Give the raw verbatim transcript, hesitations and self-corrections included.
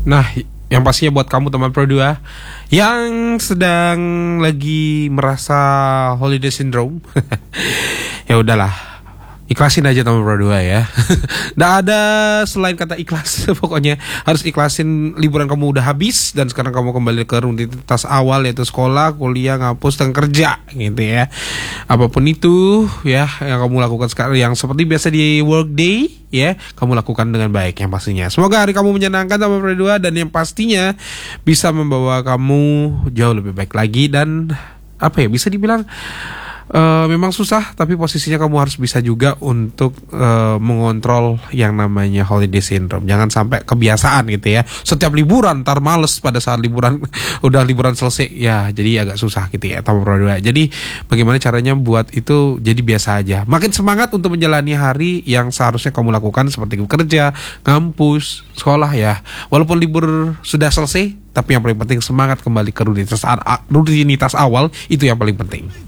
Nah, yang pastinya buat kamu teman Pro dua yang sedang lagi merasa holiday syndrome, ya udahlah, ikhlasin aja teman Pro dua ya. Nggak ada selain kata ikhlas. Pokoknya harus ikhlasin liburan kamu udah habis dan sekarang kamu kembali ke rutinitas awal, yaitu sekolah, kuliah, ngampus, dan kerja gitu ya. Apapun itu ya yang kamu lakukan sekarang, yang seperti biasa di workday ya, kamu lakukan dengan baik yang pastinya. Semoga hari kamu menyenangkan teman Pro dua, dan yang pastinya bisa membawa kamu jauh lebih baik lagi. Dan apa ya, bisa dibilang Uh, memang susah, tapi posisinya kamu harus bisa juga untuk uh, mengontrol yang namanya holiday syndrome. Jangan sampai kebiasaan gitu ya, setiap liburan ntar males pada saat liburan udah liburan selesai ya, jadi agak susah gitu ya teman Pro dua. Jadi bagaimana caranya buat itu jadi biasa aja, makin semangat untuk menjalani hari yang seharusnya kamu lakukan seperti kerja, kampus, sekolah ya. Walaupun libur sudah selesai, tapi yang paling penting semangat kembali ke rutinitas, rutinitas awal, itu yang paling penting.